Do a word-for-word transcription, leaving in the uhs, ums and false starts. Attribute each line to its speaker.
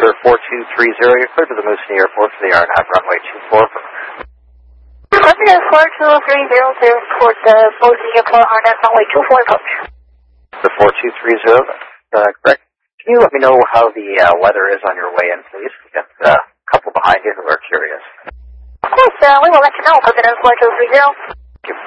Speaker 1: Transporter four two three zero, you're clear to the Moose Airport for the R N A V runway two four.
Speaker 2: Representative four two three zero to report the Moose Airport R N A V runway two four approach.
Speaker 1: The four two three zero, uh, correct. Can you let me know how the uh, weather is on your way in, please? We've got uh, a couple behind you who are curious.
Speaker 2: Of course, uh, we will let you know, Representative four two three zero.